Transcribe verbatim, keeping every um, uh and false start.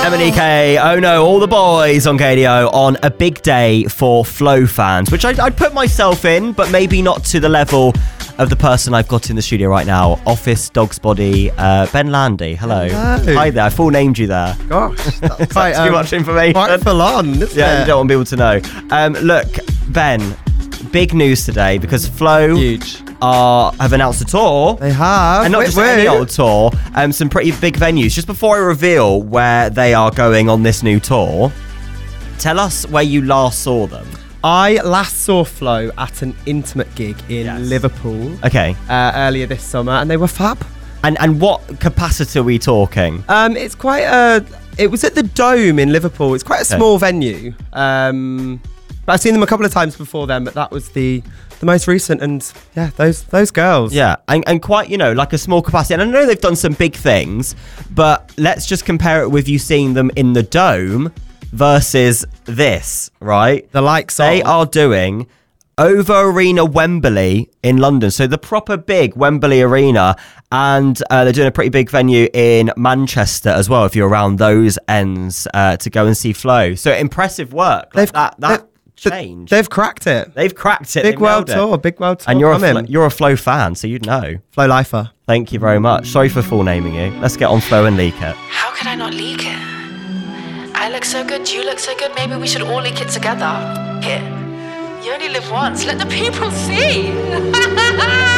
M and E K, oh no, all the boys on K D O on a big day for Flow fans, which I'd, I'd put myself in, but maybe not to the level of the person I've got in the studio right now. Office Dog's Body, uh, Ben Landy. Hello. Hello. Hi there. I full named you there. Gosh, that's Quite too um, much information. Quite full on, isn't Yeah, it? you don't want people to know. Um, look, Ben, big news today because Flow Huge. are have announced a tour. They have. And not Wait, just wait. any old tour, um, some pretty big venues. Just before I reveal where they are going on this new tour, tell us where you last saw them. I last saw Flow at an intimate gig in Yes. Liverpool Okay. uh, earlier this summer, and they were fab. And and what capacity are we talking? Um, it's quite a. It was at the Dome in Liverpool. It's quite a Okay. small venue. Um, but I've seen them a couple of times before then, but that was the the most recent. And yeah, those those girls. Yeah, and, and quite, you know, like a small capacity. And I know they've done some big things, but let's just compare it with you seeing them in the Dome versus this, right? The likes They of. are doing over Arena Wembley in London. So the proper big Wembley Arena. And uh, they're doing a pretty big venue in Manchester as well, if you're around those ends, uh, to go and see Flow. So impressive work. Like They've- that that they've- change. They've cracked it. They've cracked it. Big They've world nailed it. tour. Big world tour. And you're a, coming. Flo- you're a Flow fan, so you'd know. Flow lifer. Thank you very much. Sorry for full naming you. Let's get on Flow and leak it. How could I not leak it? I look so good, you look so good, maybe we should all leak it together. Here. You only live once, let the people see.